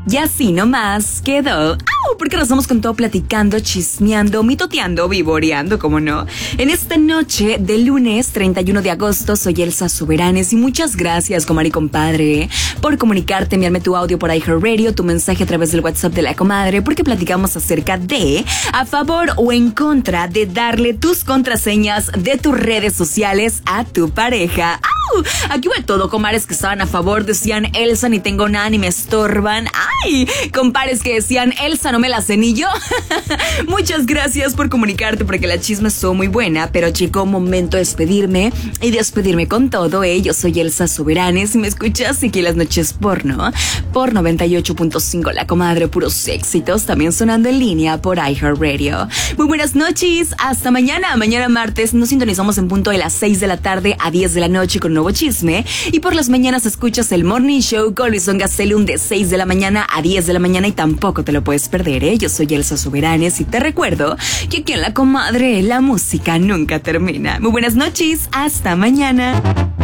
Y así nomás quedó. ¡Au! Porque nos vamos con todo platicando, chismeando, mitoteando, vivoreando, como no. En esta noche de lunes 31 de agosto soy Elsa Soberanes y muchas gracias, comadre y compadre, por comunicarte, enviarme tu audio por iHeartRadio, tu mensaje a través del WhatsApp de la comadre, porque platicamos acerca de a favor o en contra de darle tus contraseñas de tus redes sociales a tu pareja. ¡Au! Aquí va todo, comadres que estaban a favor, decían Elsa, ni tengo nada ni me estorban. ¡Ay! Compares que decían Elsa, no me la cenillo. Muchas gracias por comunicarte porque la chisma estuvo muy buena, pero llegó momento de despedirme y despedirme con todo. Yo soy Elsa Soberanes y me escuchas aquí las noches porno por 98.5 La Comadre, puros éxitos, también sonando en línea por iHeartRadio. Muy buenas noches, hasta mañana. Mañana martes nos sintonizamos en punto de las 6 de la tarde a 10 de la noche con nuevo chisme, y por las mañanas escuchas el Morning Show con Luisón Gastelum de 6 de la mañana a 10 de la mañana y tampoco te lo puedes perder, ¿eh? Yo soy Elsa Soberanes y te recuerdo que aquí en La Comadre la música nunca termina. Muy buenas noches, hasta mañana.